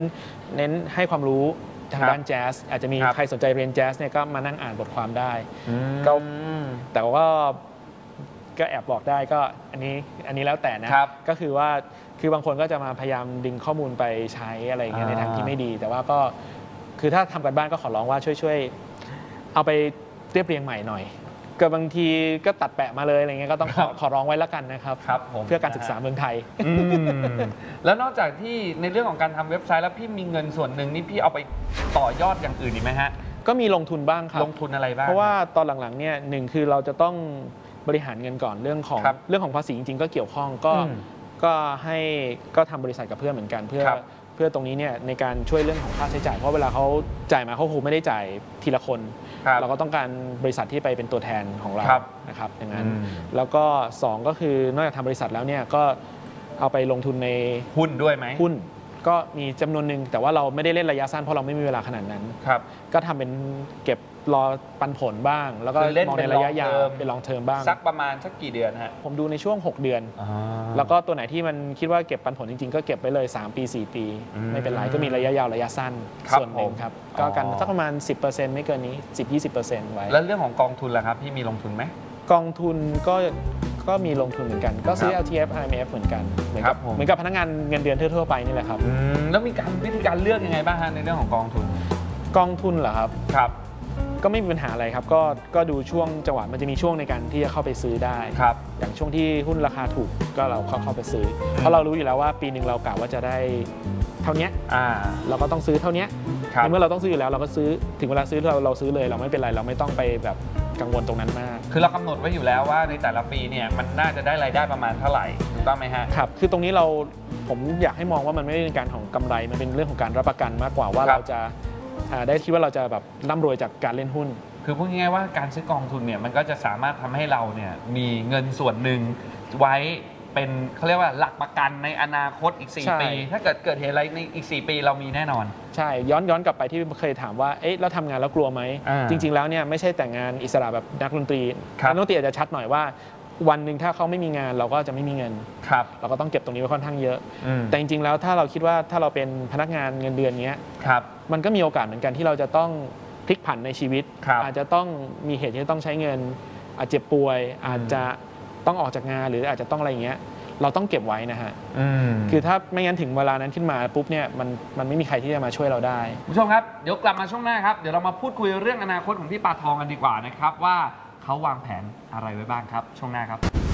เน้นให้ความรู้ทางด้านแจ๊สอาจจะมีใครสนใจเรียนแจ๊สเนี่ยก็มานั่งอ่านบทความได้ก็แต่ว่าก็แอบบอกได้ก็อันนี้แล้วแต่นะก็คือว่าคือบางคนก็จะมาพยายามดึงข้อมูลไปใช้อะไรอย่างเงี้ยในทางที่ไม่ดีแต่ว่าก็คือถ้าทำกันบ้านก็ขอร้องว่าช่วยเอาไปเรียบเรียงใหม่หน่อยก็บางทีก็ตัดแปะมาเลยอะไรเงี้ยก็ต้องขอร้องไว้แล้วกันนะครับเพื่อการศึกษาเมืองไทยแล้วนอกจากที่ในเรื่องของการทำเว็บไซต์แล้วพี่มีเงินส่วนหนึ่งนี่พี่เอาไปต่อยอดอย่างอื่นอีกไหมฮะก็มีลงทุนบ้างครับลงทุนอะไรบ้างเพราะว่าตอนหลังๆเนี่ยหนึ่งคือเราจะต้องบริหารเงินก่อนเรื่องของภาษีจริงๆก็เกี่ยวข้องก็ทำบริษัทกับเพื่อนเหมือนกันเพื่อตรงนี้เนี่ยในการช่วยเรื่องของค่าใช้จ่ายเพราะเวลาเขาจ่ายมาเขาคงไม่ได้จ่ายทีละคนเราก็ต้องการบริษัทที่ไปเป็นตัวแทนของเรานะครับอย่างนั้นแล้วก็2ก็คือนอกจากทำบริษัทแล้วเนี่ยก็เอาไปลงทุนในหุ้นด้วยไหมหุ้นก็มีจำนวนหนึ่งแต่ว่าเราไม่ได้เล่นระยะสั้นเพราะเราไม่มีเวลาขนาดนั้นก็ทำเป็นเก็บรอปันผลบ้างแล้วก็มองในระยะยาวเป็นลองเทอมบ้างสักประมาณสักกี่เดือนฮะผมดูในช่วง6 เดือนแล้วก็ตัวไหนที่มันคิดว่าเก็บปันผลจริงๆก็เก็บไปเลย3 ปี4 ปีไม่เป็นไรก็มีระยะยาวระยะสั้นส่วนหนึ่งครับก็กันสักประมาณ 10% ไม่เกินนี้ 10-20% ไว้แล้วเรื่องของกองทุนล่ะครับพี่มีลงทุนไหมกองทุนก็มีลงทุนเหมือนกันก็ซื้อ LTF IMF เหมือนกันเหมือนกับพนักงานเงินเดือนทั่วๆไปนี่แหละครับแล้วมีวิธีการเลือกยังไงบ้างฮะในเรื่องของกองทุนเหรอครับก็ไม่มีปัญหาอะไรครับก็ดูช่วงจังหวะมันจะมีช่วงในการที่จะเข้าไปซื้อได้อย่างช่วงที่หุ้นราคาถูกก็เราเข้าไปซื้อเพราะเรารู้อยู่แล้วว่าปีหนึ่งเรากะว่าจะได้เท่านี้เราก็ต้องซื้อเท่านี้เมื่อเราต้องซื้ออยู่แล้วเราก็ซื้อถึงเวลาซื้อเราซื้อเลยเราไม่เป็นไรเราไม่ต้องไปแบบกังวลตรงนั้นมากคือเรากำหนดไว้อยู่แล้วว่าในแต่ละปีเนี่ยมันน่าจะได้รายได้ประมาณเท่าไหร่ถูกต้องไหมฮะครับคือตรงนี้ผมอยากให้มองว่ามันไม่ได้เป็นการของกำไรมันเป็นเรื่องของการรับประกันมากกว่าว่าเราจะได้คิดว่าเราจะแบบร่ำรวยจากการเล่นหุ้นคือพูดง่ายๆว่าการซื้อกองทุนเนี่ยมันก็จะสามารถทำให้เราเนี่ยมีเงินส่วนหนึ่งไว้เป็นเขาเรียกว่าหลักประกันในอนาคตอีก4 ปีถ้าเกิดเหตุอะไรในอีก4 ปีเรามีแน่นอนใช่ย้อนกลับไปที่เคยถามว่าเอ๊ะเราทำงานแล้วกลัวไหมจริงๆแล้วเนี่ยไม่ใช่แต่งงานอิสระแบบนักดนตรีนักดนตรีอาจจะชัดหน่อยว่าวันหนึ่งถ้าเขาไม่มีงานเราก็จะไม่มีเงินเราก็ต้องเก็บตรงนี้ไว้ค่อนข้างเยอะแต่จริงๆแล้วถ้าเราคิดว่าถ้าเราเป็นพนักงานเงินเดือนเนี้ยมันก็มีโอกาสเหมือนกันที่เราจะต้องพลิกผันในชีวิตอาจจะต้องมีเหตุที่ต้องใช้เงินอาจเจ็บป่วยอาจจะต้องออกจากงานหรืออาจจะต้องอะไรอย่างเงี้ยเราต้องเก็บไว้นะฮะคือถ้าไม่งั้นถึงเวลานั้นขึ้นมาปุ๊บเนี่ยมันไม่มีใครที่จะมาช่วยเราได้ผู้ชมครับเดี๋ยวกลับมาช่วงหน้าครับเดี๋ยวเรามาพูดคุยเรื่องอนาคตของพี่ปาทองกันดีกว่านะครับว่าเขาวางแผนอะไรไว้บ้างครับช่วงหน้าครับ